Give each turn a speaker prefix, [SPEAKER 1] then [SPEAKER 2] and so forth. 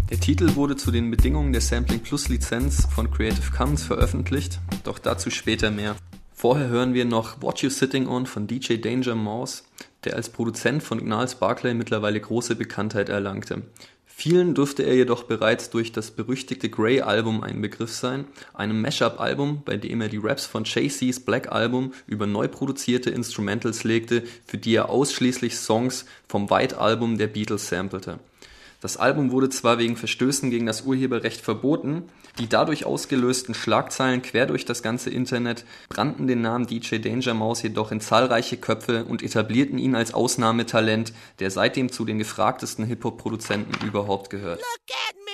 [SPEAKER 1] Der Titel wurde zu den Bedingungen der Sampling Plus Lizenz von Creative Commons veröffentlicht, doch dazu später mehr. Vorher hören wir noch What You Sitting On von DJ Danger Mouse, der als Produzent von Gnarls Barkley mittlerweile große Bekanntheit erlangte. Vielen dürfte er jedoch bereits durch das berüchtigte Grey-Album ein Begriff sein, einem Mashup-Album, bei dem er die Raps von Jay-Z's Black Album über neu produzierte Instrumentals legte, für die er ausschließlich Songs vom White Album der Beatles sampelte. Das Album wurde zwar wegen Verstößen gegen das Urheberrecht verboten, die dadurch ausgelösten Schlagzeilen quer durch das ganze Internet brannten den Namen DJ Danger Mouse jedoch in zahlreiche Köpfe und etablierten ihn als Ausnahmetalent, der seitdem zu den gefragtesten Hip-Hop-Produzenten überhaupt gehört.